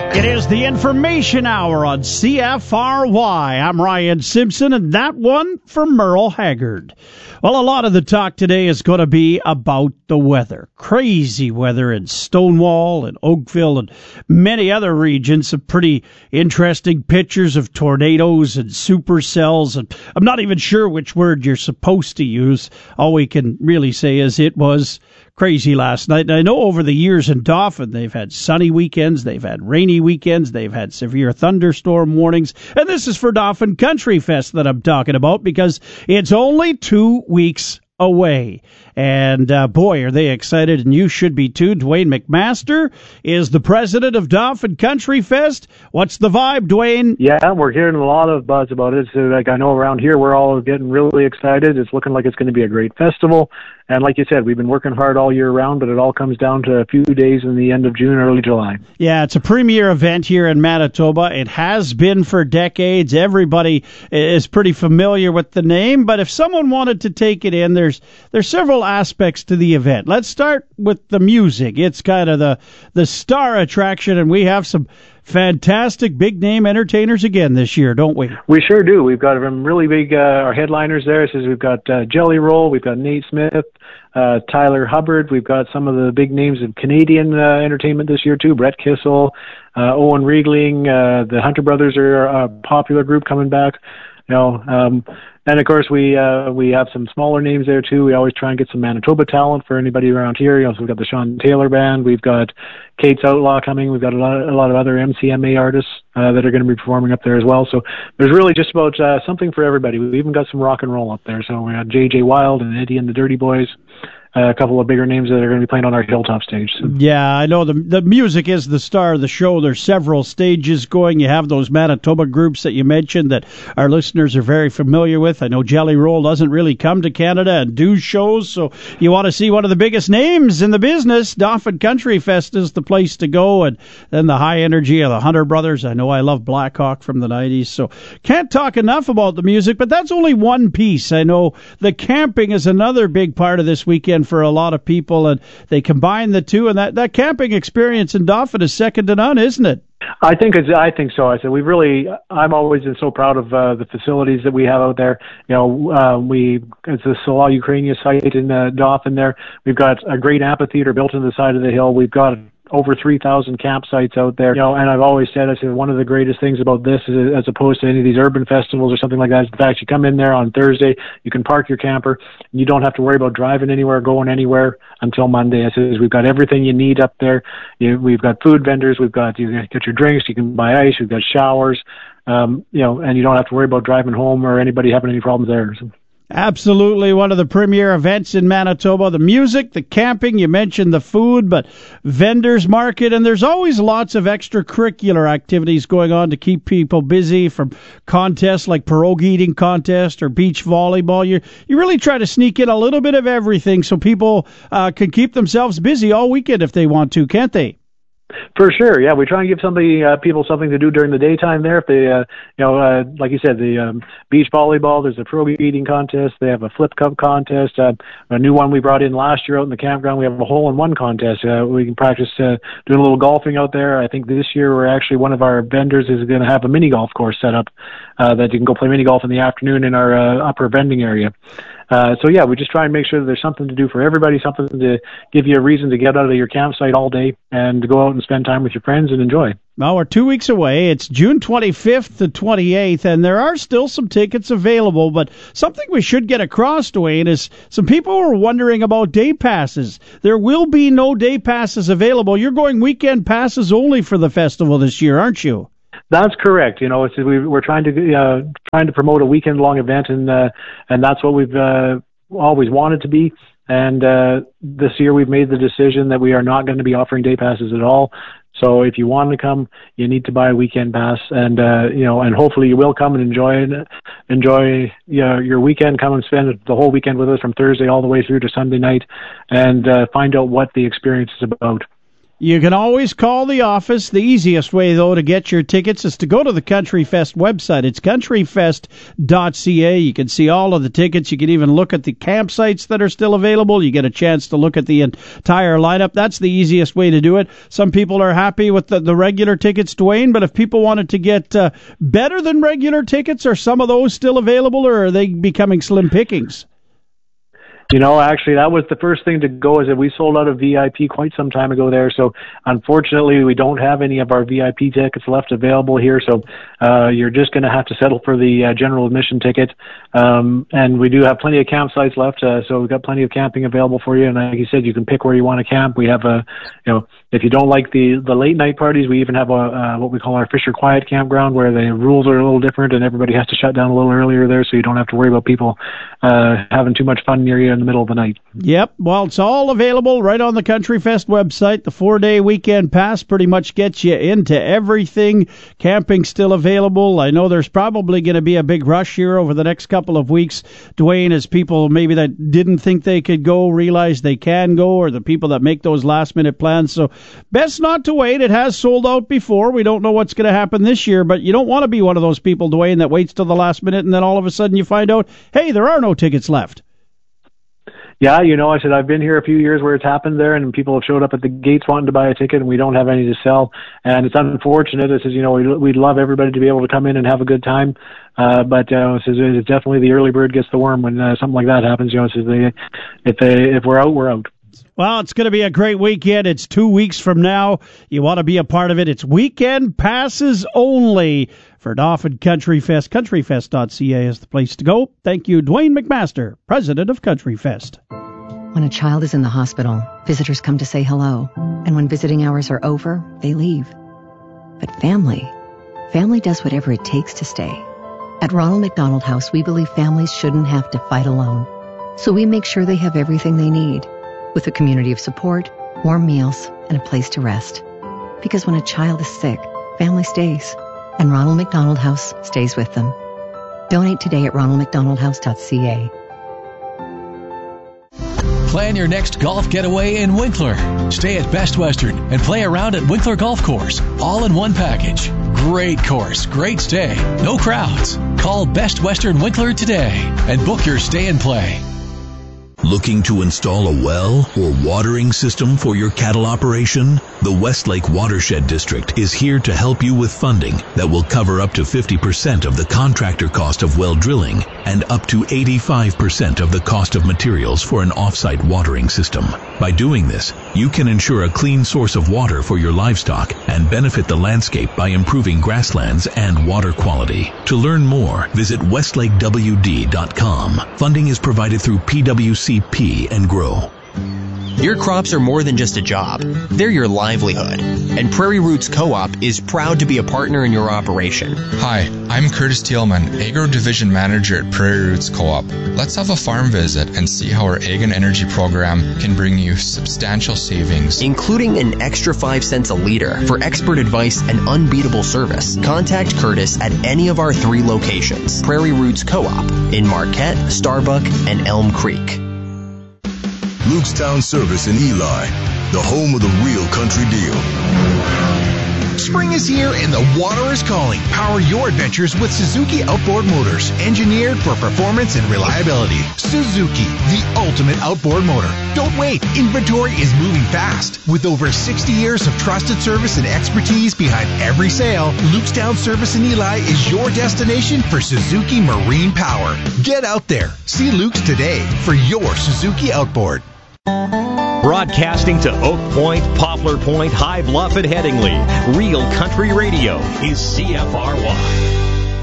It is the Information Hour on CFRY. I'm Ryan Simpson, and that one from Merle Haggard. Well, a lot of the talk today is going to be about the weather. Crazy weather in Stonewall and Oakville and many other regions. Some pretty interesting pictures of tornadoes and supercells. And I'm not even sure which word you're supposed to use. All we can really say is it was crazy last night. And I know over the years in Dauphin, they've had sunny weekends, they've had rainy weekends, they've had severe thunderstorm warnings. And this is for Dauphin Country Fest that I'm talking about, because it's only 2 weeks away. And boy, are they excited, and you should be too. Dwayne McMaster is the president of Dauphin Country Fest. What's the vibe, Dwayne? Yeah, we're hearing a lot of buzz about it. So, I know around here we're all getting really excited. It's looking like it's going to be a great festival. And like you said, we've been working hard all year round, but it all comes down to a few days in the end of June, early July. Yeah, it's a premier event here in Manitoba. It has been for decades. Everybody is pretty familiar with the name, but if someone wanted to take it in, there's several aspects to the event. Let's start with the music. It's kind of the star attraction, and we have some fantastic big-name entertainers again this year, don't we? We sure do. We've got some really big our headliners there. So we've got Jelly Roll, we've got Nate Smith, Tyler Hubbard. We've got some of the big names of Canadian entertainment this year, too. Brett Kissel, Owen Riegling, the Hunter Brothers are a popular group coming back. And of course we have some smaller names there too. We always try and get some Manitoba talent for anybody around here. So we've got the Sean Taylor Band, we've got Kate's Outlaw coming, we've got a lot of other MCMA artists that are going to be performing up there as well. So there's really just about something for everybody. We've even got some rock and roll up there. So we got JJ Wild and Eddie and the Dirty Boys. A couple of bigger names that are going to be playing on our Hilltop stage. So. Yeah, I know the music is the star of the show. There's several stages going. You have those Manitoba groups that you mentioned that our listeners are very familiar with. I know Jelly Roll doesn't really come to Canada and do shows, so you want to see one of the biggest names in the business. Dauphin Country Fest is the place to go, and then the high energy of the Hunter Brothers. I know I love Black Hawk from the 90s, so can't talk enough about the music, but that's only one piece. I know the camping is another big part of this weekend for a lot of people, and they combine the two, and that camping experience in Dauphin is second to none, isn't it? I think so. I said I'm always been so proud of the facilities that we have out there. It's a Sola Ukrainia site in Dauphin there. We've got a great amphitheater built into the side of the hill. We've got over 3,000 campsites out there. And I've always said, one of the greatest things about this is, as opposed to any of these urban festivals or something like that, is the fact you come in there on Thursday, you can park your camper, and you don't have to worry about driving anywhere, going anywhere until Monday. I said, we've got everything you need up there. We've got food vendors, you get your drinks, you can buy ice, we've got showers, and you don't have to worry about driving home or anybody having any problems there. So. Absolutely one of the premier events in Manitoba. The music, the camping, you mentioned the food, but vendors market, and there's always lots of extracurricular activities going on to keep people busy, from contests like pierogi eating contest or beach volleyball. You really try to sneak in a little bit of everything so people can keep themselves busy all weekend if they want to, can't they? For sure, yeah. We try and give people something to do during the daytime there. If they, like you said, the beach volleyball, there's a pierogi eating contest. They have a flip cup contest. A new one we brought in last year out in the campground. We have a hole-in-one contest. We can practice doing a little golfing out there. I think this year one of our vendors is going to have a mini golf course set up that you can go play mini golf in the afternoon in our upper vending area. We just try and make sure that there's something to do for everybody, something to give you a reason to get out of your campsite all day and to go out and spend time with your friends and enjoy. Well, we're 2 weeks away. It's June 25th to 28th, and there are still some tickets available, but something we should get across, Dwayne, is some people were wondering about day passes. There will be no day passes available. You're going weekend passes only for the festival this year, aren't you? That's correct. We're trying to promote a weekend-long event, and that's what we've always wanted to be. And this year we've made the decision that we are not going to be offering day passes at all. So if you want to come, you need to buy a weekend pass, and and hopefully you will come and enjoy your weekend. Come and spend the whole weekend with us from Thursday all the way through to Sunday night, and find out what the experience is about. You can always call the office. The easiest way, though, to get your tickets is to go to the Country Fest website. It's countryfest.ca. You can see all of the tickets. You can even look at the campsites that are still available. You get a chance to look at the entire lineup. That's the easiest way to do it. Some people are happy with the regular tickets, Dwayne, but if people wanted to get better than regular tickets, are some of those still available, or are they becoming slim pickings? Actually, that was the first thing to go, is that we sold out of VIP quite some time ago there. So unfortunately, we don't have any of our VIP tickets left available here. So you're just going to have to settle for the general admission ticket. And we do have plenty of campsites left. So we've got plenty of camping available for you. And like you said, you can pick where you want to camp. We have if you don't like the late night parties, we even have what we call our Fisher Quiet campground, where the rules are a little different and everybody has to shut down a little earlier there, so you don't have to worry about people having too much fun near you in the middle of the night. Yep. Well, it's all available right on the Country Fest website. The 4-day weekend pass pretty much gets you into everything. Camping's still available. I know there's probably going to be a big rush here over the next couple of weeks, Dwayne, as people maybe that didn't think they could go realize they can go, or the people that make those last-minute plans. So best not to wait. It has sold out before. We don't know what's going to happen this year, but you don't want to be one of those people, Dwayne, that waits till the last minute and then all of a sudden you find out, hey, there are no tickets left. Yeah, I said I've been here a few years where it's happened there, and people have showed up at the gates wanting to buy a ticket, and we don't have any to sell. And it's unfortunate. It says, we'd love everybody to be able to come in and have a good time. But it says it's definitely the early bird gets the worm when something like that happens. It says if we're out, we're out. Well, it's going to be a great weekend. It's 2 weeks from now. You want to be a part of it. It's weekend passes only for Dauphin Country Fest. Countryfest.ca is the place to go. Thank you, Dwayne McMaster, president of Country Fest. When a child is in the hospital, visitors come to say hello. And when visiting hours are over, they leave. But family does whatever it takes to stay. At Ronald McDonald House, we believe families shouldn't have to fight alone. So we make sure they have everything they need, with a community of support, warm meals, and a place to rest. Because when a child is sick, family stays, and Ronald McDonald House stays with them. Donate today at ronaldmcdonaldhouse.ca. Plan your next golf getaway in Winkler. Stay at Best Western and play around at Winkler Golf Course, all in one package. Great course, great stay, no crowds. Call Best Western Winkler today and book your stay and play. Looking to install a well or watering system for your cattle operation? The Westlake Watershed District is here to help you with funding that will cover up to 50% of the contractor cost of well drilling and up to 85% of the cost of materials for an off-site watering system. By doing this, you can ensure a clean source of water for your livestock and benefit the landscape by improving grasslands and water quality. To learn more, visit westlakewd.com. Funding is provided through PWCP and GROW. Your crops are more than just a job. They're your livelihood. And Prairie Roots Co-op is proud to be a partner in your operation. Hi, I'm Curtis Thielman, Agro Division Manager at Prairie Roots Co-op. Let's have a farm visit and see how our Ag and Energy program can bring you substantial savings, including an extra 5 cents a liter for expert advice and unbeatable service. Contact Curtis at any of our 3 locations. Prairie Roots Co-op in Marquette, Starbuck, and Elm Creek. Lukestown Service in Eli, the home of the real country deal. Spring is here and the water is calling. Power your adventures with Suzuki Outboard Motors, engineered for performance and reliability. Suzuki, the ultimate outboard motor. Don't wait. Inventory is moving fast. With over 60 years of trusted service and expertise behind every sale, Lukestown Service in Eli is your destination for Suzuki Marine Power. Get out there. See Luke's today for your Suzuki Outboard. Broadcasting to Oak Point, Poplar Point, High Bluff, and Headingley. Real Country Radio is CFRY.